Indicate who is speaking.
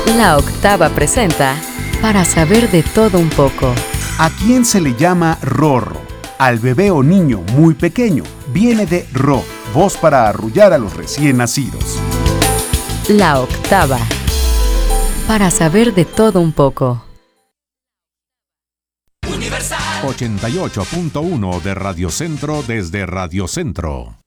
Speaker 1: La Octava presenta Para saber de todo un poco.
Speaker 2: ¿A quién se le llama rorro? Al bebé o niño muy pequeño. Viene de ro, voz para arrullar a los recién nacidos.
Speaker 1: La Octava. Para saber de todo un poco.
Speaker 3: 88.1 de Radio Centro desde Radio Centro.